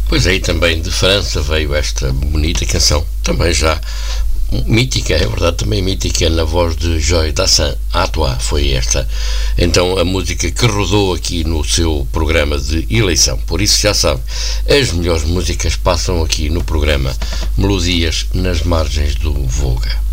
Pois aí também de França veio esta bonita canção, também já mítica, é verdade, também mítica, na voz de Joy Dassin. À toi, foi esta então a música que rodou aqui no seu programa de eleição. Por isso já sabe, as melhores músicas passam aqui no programa Melodias nas Margens do Volga.